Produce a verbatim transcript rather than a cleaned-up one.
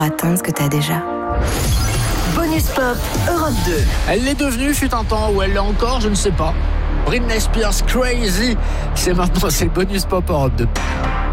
atteindre ce que t'as déjà. Bonus Pop, Europe deux. Elle l'est devenue, fut un temps, ou elle l'est encore, je ne sais pas. Britney Spears, Crazy. C'est maintenant, c'est le Bonus Pop Europe deux.